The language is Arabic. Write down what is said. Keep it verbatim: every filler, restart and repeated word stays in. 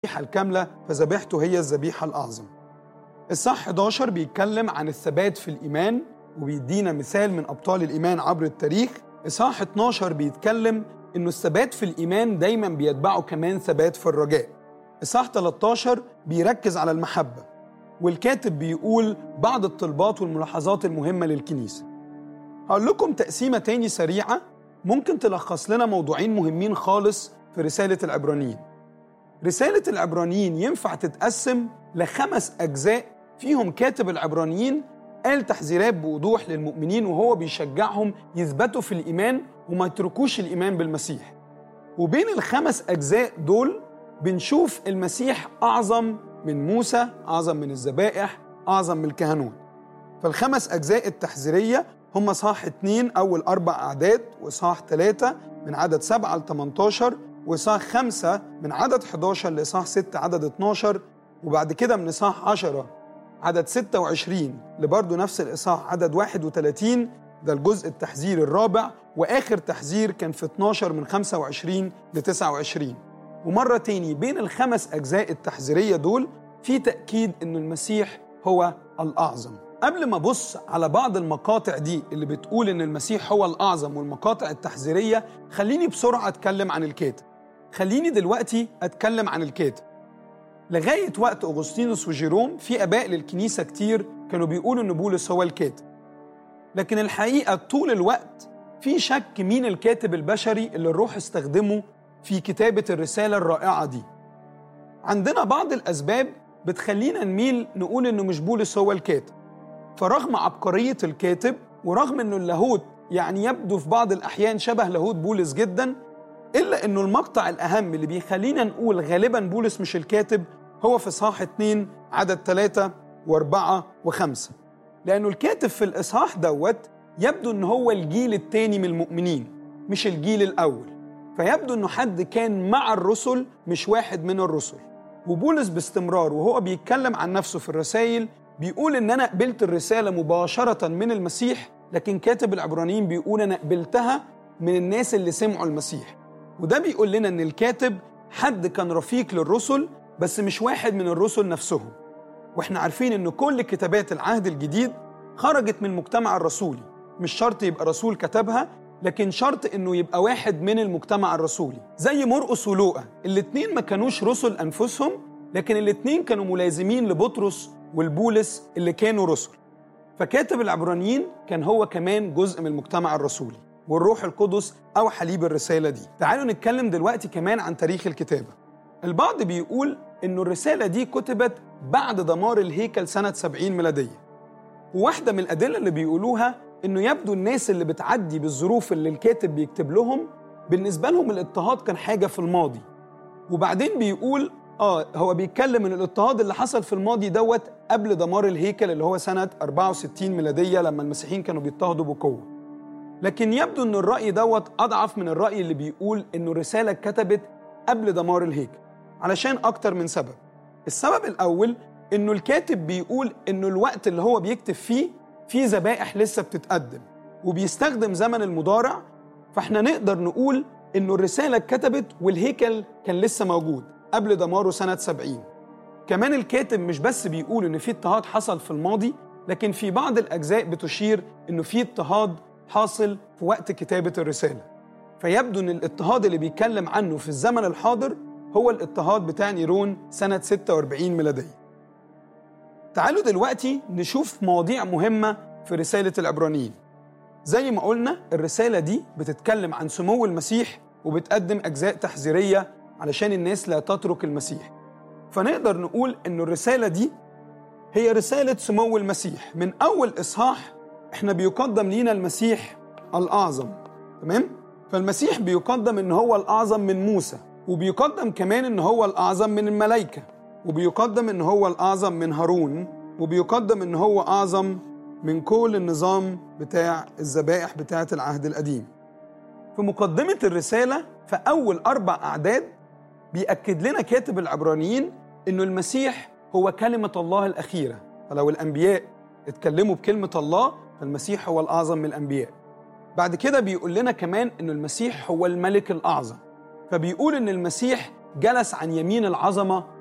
الذبيحة الكاملة فذبيحته هي الذبيحة الأعظم. الإصحاح حداشر بيتكلم عن الثبات في الإيمان وبيدينا مثال من أبطال الإيمان عبر التاريخ. إصحاح اتناشر بيتكلم إنه الثبات في الإيمان دايما بيتبعه كمان ثبات في الرجاء. إصحاح تلتاشر بيركز على المحبة، والكاتب بيقول بعض الطلبات والملاحظات المهمة للكنيسة. هقول لكم تقسيمة تاني سريعة ممكن تلخص لنا موضوعين مهمين خالص في رسالة العبرانيين. رسالة العبرانيين ينفع تتقسم لخمس أجزاء فيهم كاتب العبرانيين قال تحذيرات بوضوح للمؤمنين وهو بيشجعهم يثبتوا في الإيمان وما يتركوش الإيمان بالمسيح. وبين الخمس أجزاء دول بنشوف المسيح أعظم من موسى، أعظم من الذبائح، أعظم من الكهنوت. فالخمس أجزاء التحذيرية هم إصحاح اتنين أول أربع أعداد، وإصحاح ثلاثة من عدد سبعة ل تمنتاشر، وإصحاح خمسة من عدد حداشر لإصحاح ستة عدد اتناشر، وبعد كده من إصحاح عشرة عدد ستة وعشرين لبرضه نفس الإصحاح عدد واحد وثلاثين، ده الجزء التحذير الرابع، وآخر تحذير كان في اتناشر من خمسة وعشرين ل تسعة وعشرين. ومرة تاني بين الخمس أجزاء التحذيرية دول في تأكيد إن المسيح هو الأعظم. قبل ما أبص على بعض المقاطع دي اللي بتقول إن المسيح هو الأعظم والمقاطع التحذيرية، خليني بسرعة أتكلم عن الكاتب. خليني دلوقتي أتكلم عن الكاتب. لغاية وقت أغسطينوس وجيروم في آباء للكنيسة كتير كانوا بيقولوا إن بولس هو الكاتب، لكن الحقيقة طول الوقت في شك مين الكاتب البشري اللي الروح استخدمه في كتابة الرسالة الرائعة دي. عندنا بعض الأسباب بتخلينا نميل نقول إنه مش بولس هو الكاتب. فرغم عبقرية الكاتب ورغم إنه اللاهوت يعني يبدو في بعض الأحيان شبه لاهوت بولس جدا، إلا إنه المقطع الأهم اللي بيخلينا نقول غالبا بولس مش الكاتب هو في إصحاح اتنين عدد ثلاثة واربعة وخمسة، لأنه الكاتب في الإصحاح دوت يبدو إنه هو الجيل التاني من المؤمنين مش الجيل الأول، فيبدو إنه حد كان مع الرسل مش واحد من الرسل. وبولس باستمرار وهو بيتكلم عن نفسه في الرسائل بيقول إن أنا قبلت الرسالة مباشرة من المسيح، لكن كاتب العبرانيين بيقول أنا قبلتها من الناس اللي سمعوا المسيح. وده بيقول لنا إن الكاتب حد كان رفيق للرسل بس مش واحد من الرسل نفسهم. وإحنا عارفين إن كل كتابات العهد الجديد خرجت من المجتمع الرسولي، مش شرط يبقى رسول كتبها، لكن شرط إنه يبقى واحد من المجتمع الرسولي. زي مرقس ولوقا، الاتنين ما كانوش رسل أنفسهم، لكن الاتنين كانوا ملازمين لبطرس والبولس اللي كانوا رسل. فكاتب العبرانيين كان هو كمان جزء من المجتمع الرسولي، والروح القدس أوحى ليه بالرسالة دي. تعالوا نتكلم دلوقتي كمان عن تاريخ الكتابة. البعض بيقول إنه الرسالة دي كتبت بعد دمار الهيكل سنة سبعين ميلادية، وواحدة من الأدلة اللي بيقولوها إنه يبدو الناس اللي بتعدي بالظروف اللي الكاتب بيكتب لهم بالنسبة لهم الاضطهاد كان حاجة في الماضي، وبعدين بيقول آه هو بيتكلم من الاضطهاد اللي حصل في الماضي دوت قبل دمار الهيكل اللي هو سنة أربعة وستين ميلادية لما المسيحيين كانوا بيضطهدوا بقوة. لكن يبدو إن الرأي دوت أضعف من الرأي اللي بيقول إنه الرسالة اتكتبت قبل دمار الهيكل علشان أكتر من سبب. السبب الأول إنه الكاتب بيقول إنه الوقت اللي هو بيكتب فيه في ذبائح لسه بتتقدم وبيستخدم زمن المضارع، فإحنا نقدر نقول إنه الرسالة اتكتبت والهيكل كان لسه موجود قبل دماره سنة سبعين. كمان الكاتب مش بس بيقول إن في اضطهاد حصل في الماضي، لكن في بعض الأجزاء بتشير إنه في اضطهاد حاصل في وقت كتابة الرسالة. فيبدو إن الاضطهاد اللي بيتكلم عنه في الزمن الحاضر هو الاضطهاد بتاع نيرون سنة ستة وأربعين ميلادية. تعالوا دلوقتي نشوف مواضيع مهمة في رسالة العبرانيين. زي ما قلنا الرسالة دي بتتكلم عن سمو المسيح وبتقدم أجزاء تحذيرية علشان الناس لا تترك المسيح. فنقدر نقول إن الرسالة دي هي رسالة سمو المسيح. من أول إصحاح إحنا بيقدم لينا المسيح الأعظم، تمام؟ فالمسيح بيقدم إن هو الأعظم من موسى، وبيقدم كمان إن هو الأعظم من الملائكة، وبيقدم إن هو الأعظم من هارون، وبيقدم إن هو أعظم من كل النظام بتاع الذبائح بتاعة العهد القديم. في مقدمة الرسالة في أول أربع أعداد بيأكد لنا كاتب العبرانيين إنه المسيح هو كلمة الله الأخيرة. فلو الأنبياء اتكلموا بكلمة الله فالمسيح هو الأعظم من الأنبياء. بعد كده بيقول لنا كمان إنه المسيح هو الملك الأعظم، فبيقول إن المسيح جلس عن يمين العظمة